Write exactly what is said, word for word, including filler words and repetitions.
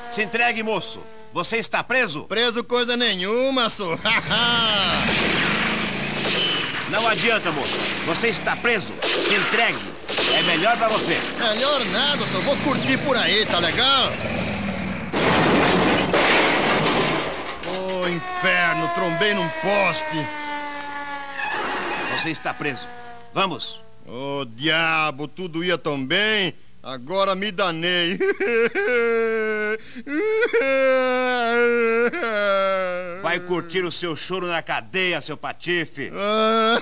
Se entregue, moço. Você está preso? Preso coisa nenhuma, sou. Não adianta, moço. Você está preso. Se entregue. É melhor pra você. Melhor nada, só vou curtir por aí, tá legal? Ô, oh, inferno, trombei num poste. Você está preso. Vamos. Ô, oh, diabo, tudo ia tão bem. Agora me danei. Vai curtir o seu choro na cadeia, seu patife. Ah.